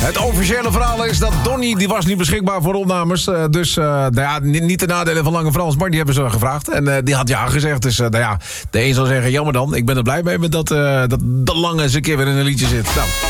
Het officiële verhaal is dat Donnie, die was niet beschikbaar voor opnames. Niet de nadelen van Lange Frans, maar die hebben ze gevraagd. En die had ja gezegd. Dus de een zal zeggen, jammer dan. Ik ben er blij mee met dat Lange eens een keer weer in een liedje zit. Nou...